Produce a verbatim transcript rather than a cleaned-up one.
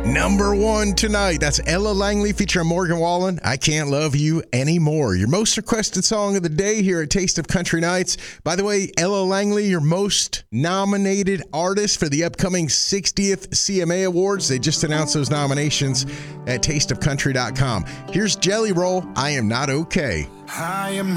Number one tonight, that's Ella Langley featuring Morgan Wallen, I Can't Love You Anymore. Your most requested song of the day here at Taste of Country Nights. By the way, Ella Langley, your most nominated artist for the upcoming sixtieth C M A Awards. They just announced those nominations at taste of country dot com. Here's Jelly Roll, I Am Not Okay. I am